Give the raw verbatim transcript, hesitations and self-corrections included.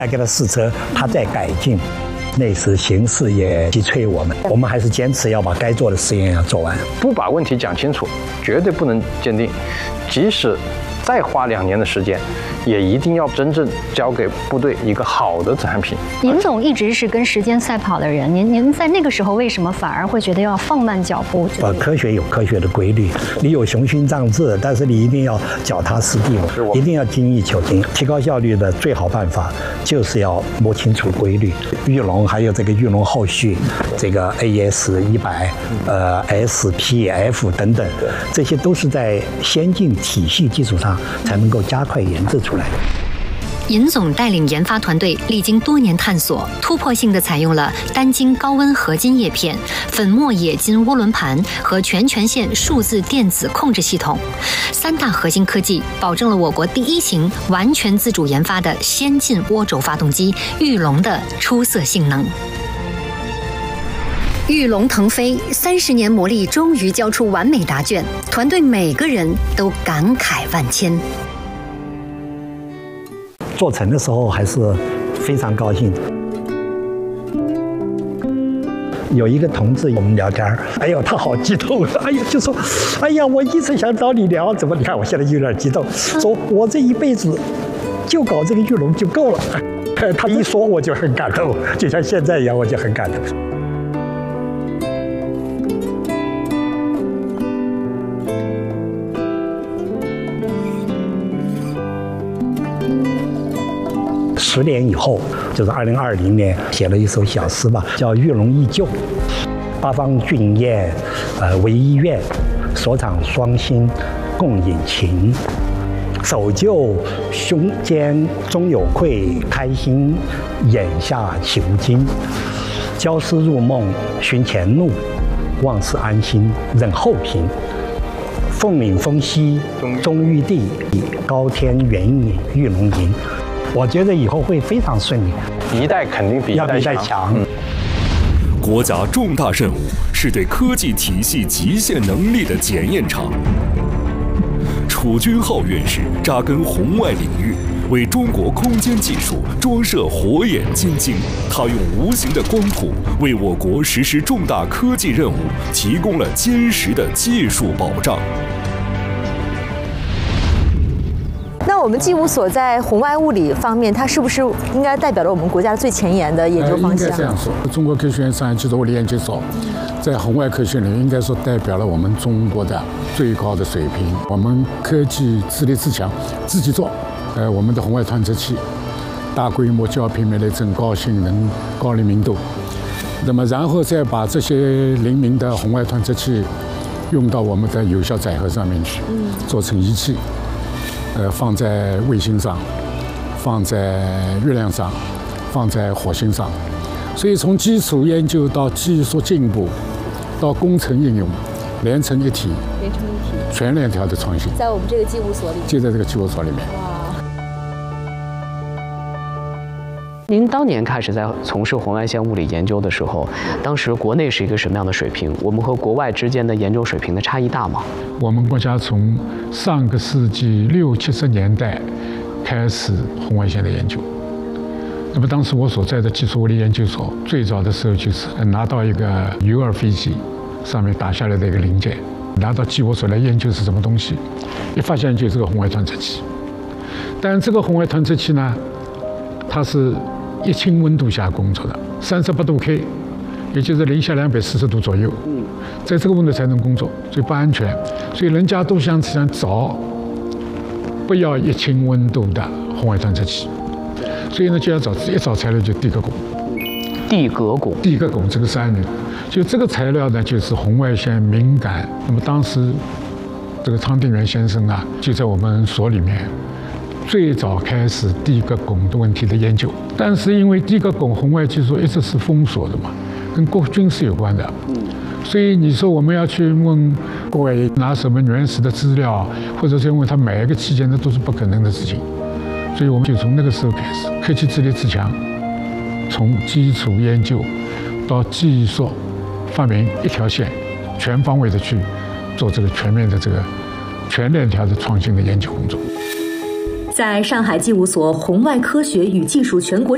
再给他试车，他再改进。那时形势也击催我们，我们还是坚持要把该做的实验要做完。 不把问题讲清楚，绝对不能鉴定。即使再花两年的时间，也一定要真正交给部队一个好的产品。 尹总一直是跟时间赛跑的人，您您在那个时候为什么反而会觉得要放慢脚步？ 呃，科学有科学的规律，你有雄心壮志，但是你一定要脚踏实地，一定要精益求精。提高效率的最好办法就是要摸清楚规律。玉龙还有这个玉龙后续，这个 A S 一百、呃 S P F 等等，这些都是在先进体系基础上才能够加快研制出来。 尹总带领研发团队历经多年探索，突破性地采用了单晶高温合金叶片、粉末冶金涡轮盘和全权线数字电子控制系统三大核心科技，保证了我国第一型完全自主研发的先进涡轴发动机玉龙的出色性能。玉龙腾飞，三十年磨砺终于交出完美答卷，团队每个人都感慨万千。 做成的时候还是非常高兴。有一个同志，我们聊天，哎呦，他好激动，哎呀，就说，哎呀，我一直想找你聊，怎么你看我现在有点激动，说我这一辈子就搞这个玉龙就够了。他一说我就很感动，就像现在一样，我就很感动。十年以后，就是二零二零年，写了一首小诗吧，叫《玉龙忆旧》。八方俊彦，呃，为医院，所长双馨，共饮情。守旧胸间终有愧，开心眼下岂无惊？朝思入梦寻前路，望事安心忍后平。凤岭峰西终玉地，高天远影玉龙吟。我觉得以后会非常顺利， 一代肯定比一代强。 强嗯、 国家重大任务是对科技体系极限能力的检验场。楚君浩院士扎根红外领域，为中国空间技术装设火眼金睛。他用无形的光谱，为我国实施重大科技任务提供了坚实的技术保障。 那我们机务所在红外物理方面，它是不是应该代表了我们国家最前沿的研究方向？ 应该这样说，中国科学院商业技术物理研究所在红外科学领域应该说代表了我们中国的最高的水平。我们科技自立自强，自己做，呃，我们的红外探测器，大规模高频面内增、高性能、高灵敏度。那么，然后再把这些灵敏的红外探测器用到我们的有效载荷上面去，做成仪器。呃，放在卫星上，放在月亮上，放在火星上，所以从基础研究到技术进步，到工程应用，连成一体， 连成一体， 全链条的创新， 在我们这个机务所里， 就在这个机务所里面。 您当年开始在从事红外线物理研究的时候，当时国内是一个什么样的水平？我们和国外之间的研究水平的差异大吗？ 我们国家从上个世纪六七十年代开始红外线的研究。那么当时我所在的技术物理研究所，最早的时候就是拿到一个 U 二飞机上面打下来的一个零件，拿到机务所来研究是什么东西，一发现就是个红外探测器。但这个红外探测器呢，它是一氢温度下工作的，三十八度 K， 也就是零下两百四十度左右，在这个温度才能工作，所以不安全。所以人家都想想找不要一氢温度的红外探测器，所以呢就要找一找材料就地革汞。 地革汞， 地革汞这个三氯，就这个材料呢就是红外线敏感。那么当时这个汤定元先生啊，就在我们所里面最早开始地革汞的问题的研究，但是因为地革汞红外技术一直是封锁的嘛，跟国军事有关的，所以你说我们要去问国外拿什么原始的资料，或者是问他每一个器件，那都是不可能的事情。所以我们就从那个时候开始，科技自立自强，从基础研究到技术发明一条线，全方位的去做这个全面的这个全链条的创新的研究工作。 在上海机务所红外科学与技术全国